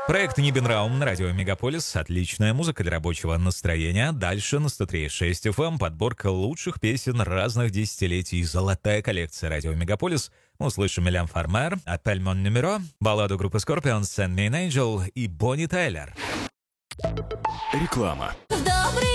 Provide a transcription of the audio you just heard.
Проект Нибенраум на радио Мегаполис. Отличная музыка для рабочего настроения. Дальше на 103.6 FM подборка лучших песен разных десятилетий. Золотая коллекция радио Мегаполис. Мы услышим Милен Фармер, «Appelle mon numéro», балладу группы Scorpions «Send me an angel» и Бонни Тайлер. Реклама.